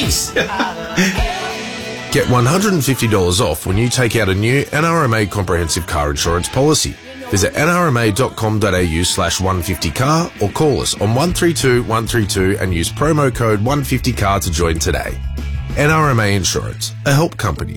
Peace. Get $150 off when you take out a new NRMA comprehensive car insurance policy. Visit nrma.com.au/150car or call us on 132 132 and use promo code 150car to join today. NRMA Insurance, a help company.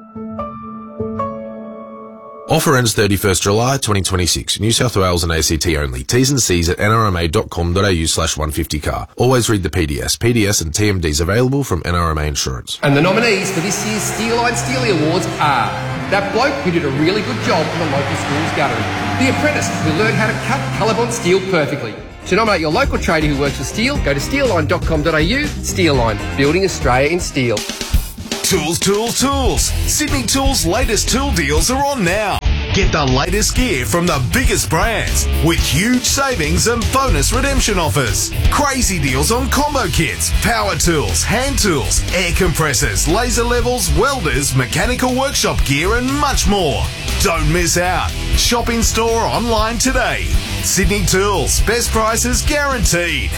Offer ends 31st July 2026. New South Wales and ACT only. T's and C's at nrma.com.au/150car. Always read the PDS. PDS and TMDs available from NRMA Insurance. And the nominees for this year's Steeline Steely Awards are that bloke who did a really good job in the local school's guttering, the apprentice who learned how to cut Colorbond steel perfectly. To nominate your local tradie who works with steel, go to steelline.com.au. Steelline, building Australia in steel. Tools, tools, tools. Sydney Tools' latest tool deals are on now. Get the latest gear from the biggest brands with huge savings and bonus redemption offers. Crazy deals on combo kits, power tools, hand tools, air compressors, laser levels, welders, mechanical workshop gear and much more. Don't miss out. Shop in store or online today. Sydney Tools, best prices guaranteed.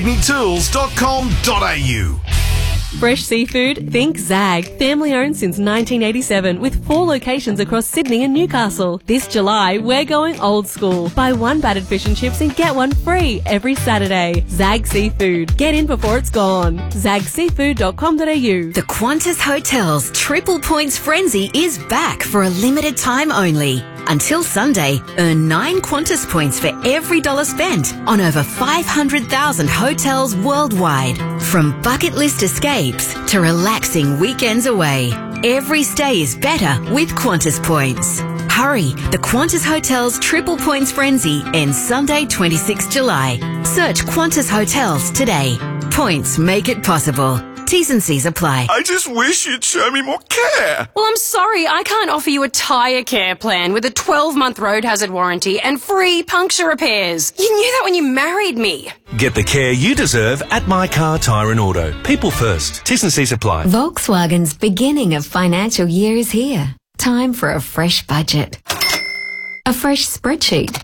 sydneytools.com.au. Fresh seafood? Think Zag. Family owned since 1987 with 4 locations across Sydney and Newcastle. This July, we're going old school. Buy 1 battered fish and chips and get 1 free every Saturday. Zag Seafood. Get in before it's gone. zagseafood.com.au. The Qantas Hotels Triple Points Frenzy is back for a limited time only. Until Sunday, earn 9 Qantas points for every dollar spent on over 500,000 hotels worldwide. From bucket list escapes to relaxing weekends away, every stay is better with Qantas points. Hurry, the Qantas Hotels Triple Points Frenzy ends Sunday 26 July. Search Qantas Hotels today. Points make it possible. T's and C's apply. I just wish you'd show me more care. Well, I'm sorry, I can't offer you a tyre care plan with a 12-month road hazard warranty and free puncture repairs. You knew that when you married me. Get the care you deserve at My Car Tyre and Auto. People first. T's and C's apply. Volkswagen's beginning of financial year is here. Time for a fresh budget. A fresh spreadsheet.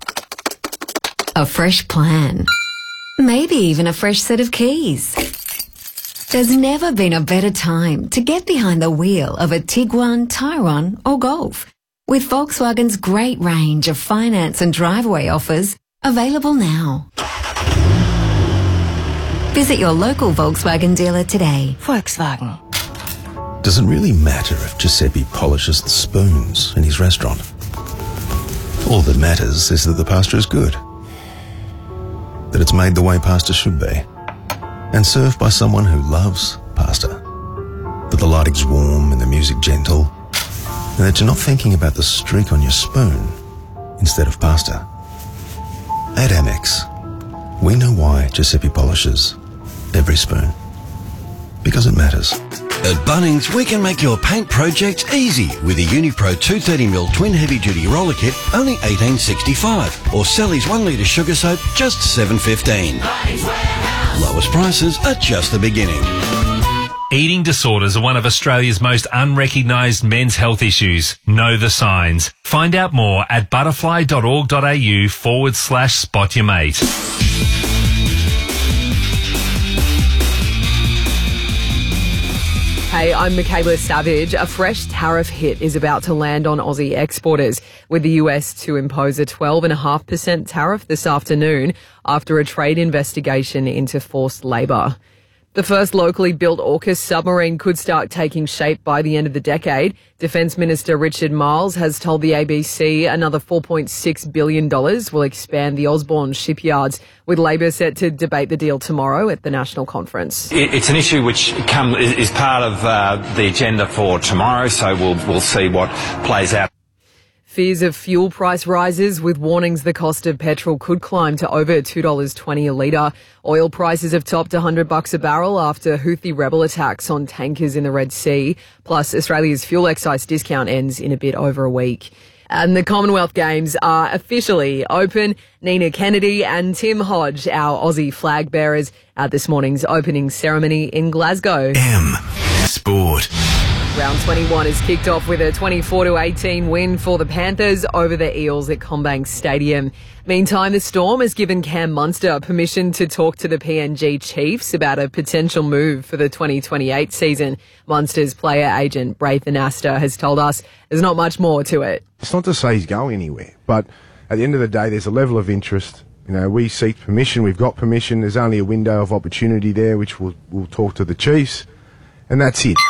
A fresh plan. Maybe even a fresh set of keys. There's never been a better time to get behind the wheel of a Tiguan, Tyrone or Golf. With Volkswagen's great range of finance and driveway offers available now. Visit your local Volkswagen dealer today. Volkswagen. Does it really matter if Giuseppe polishes the spoons in his restaurant? All that matters is that the pasta is good. That it's made the way pasta should be. And served by someone who loves pasta. That the lighting's warm and the music gentle. And that you're not thinking about the streak on your spoon instead of pasta. At Amex, we know why Giuseppe polishes every spoon. Because it matters. At Bunnings, we can make your paint project easy with a Unipro 230mm twin heavy-duty roller kit, only $18.65, or Sally's 1 litre sugar soap, just $7.15. Lowest prices are just the beginning. Eating disorders are one of Australia's most unrecognised men's health issues. Know the signs. Find out more at butterfly.org.au/spot-your-mate. Hey, I'm Michaela Savage. A fresh tariff hit is about to land on Aussie exporters, with the US to impose a 12.5% tariff this afternoon after a trade investigation into forced labour. The first locally built AUKUS submarine could start taking shape by the end of the decade. Defence Minister Richard Marles has told the ABC another $4.6 billion will expand the Osborne shipyards, with Labor set to debate the deal tomorrow at the National Conference. It's an issue which is part of the agenda for tomorrow, so we'll see what plays out. Fears of fuel price rises, with warnings the cost of petrol could climb to over $2.20 a litre. Oil prices have topped $100 a barrel after Houthi rebel attacks on tankers in the Red Sea. Plus, Australia's fuel excise discount ends in a bit over a week. And the Commonwealth Games are officially open. Nina Kennedy and Tim Hodge, our Aussie flag bearers, at this morning's opening ceremony in Glasgow. M Sport. Round 21 is kicked off with a 24-18 win for the Panthers over the Eels at CommBank Stadium. Meantime, the Storm has given Cam Munster permission to talk to the PNG Chiefs about a potential move for the 2028 season. Munster's player agent, Braithen Astor, has told us there's not much more to it. It's not to say he's going anywhere, but at the end of the day, there's a level of interest. You know, we seek permission, we've got permission, there's only a window of opportunity there, which we'll talk to the Chiefs, and that's it.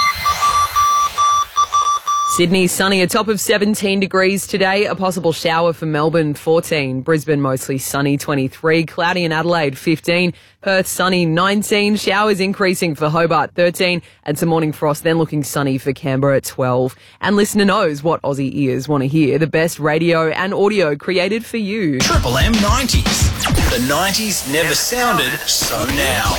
Sydney sunny, a top of 17 degrees today. A possible shower for Melbourne, 14. Brisbane mostly sunny, 23. Cloudy in Adelaide, 15. Perth sunny, 19. Showers increasing for Hobart, 13. And some morning frost, then looking sunny for Canberra at 12. And listener knows what Aussie ears want to hear. The best radio and audio created for you. Triple M 90s. The 90s never sounded so now.